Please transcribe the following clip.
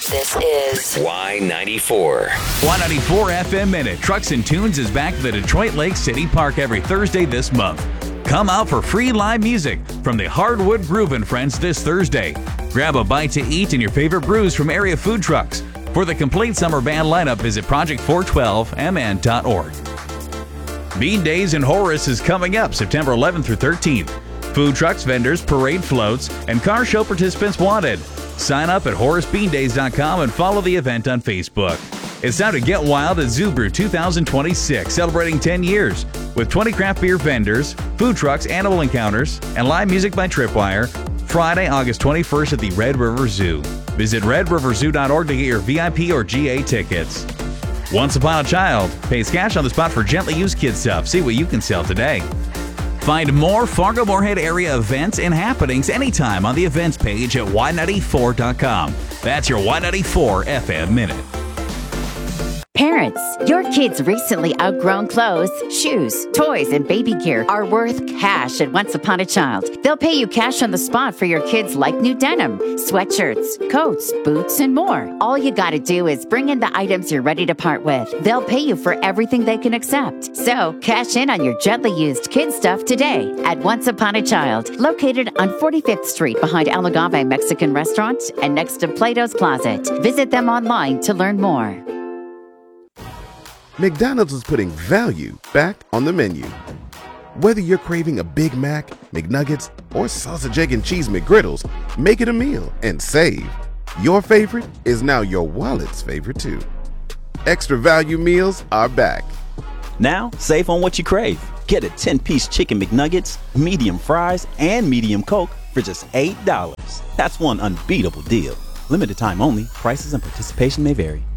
This is Y94. Y94 FM Minute. Trucks and Tunes is back at the Detroit Lake City Park every Thursday this month. Come out for free live music from the Hardwood Groove and Friends this Thursday. Grab a bite to eat and your favorite brews from area food trucks. For the complete summer band lineup, visit project412mn.org. Bean Days in Horace is coming up September 11th through 13th. Food trucks, vendors, parade floats, and car show participants wanted. Sign up at HoraceBeanDays.com and follow the event on Facebook. It's time to get wild at Zoo Brew 2026, celebrating 10 years. With 20 craft beer vendors, food trucks, animal encounters, and live music by Tripwire, Friday, August 21st at the Red River Zoo. Visit redriverzoo.org to get your VIP or GA tickets. Once Upon a Child pays cash on the spot for gently used kid stuff. See what you can sell today. Find more Fargo-Moorhead area events and happenings anytime on the events page at y94.com. That's your Y94 FM Minute. Parents, your kids' recently outgrown clothes, shoes, toys, and baby gear are worth cash at Once Upon a Child. They'll pay you cash on the spot for your kids' like new denim, sweatshirts, coats, boots, and more. All you gotta do is bring in the items you're ready to part with. They'll pay you for everything they can accept. So, cash in on your gently used kid stuff today at Once Upon a Child, located on 45th Street behind El Agave Mexican Restaurant and next to Plato's Closet. Visit them online to learn more. McDonald's is putting value back on the menu. Whether you're craving a Big Mac, McNuggets, or sausage, egg, and cheese McGriddles, make it a meal and save. Your favorite is now your wallet's favorite too. Extra value meals are back. Now, save on what you crave. Get a 10-piece chicken McNuggets, medium fries, and medium Coke for just $8. That's one unbeatable deal. Limited time only. Prices and participation may vary.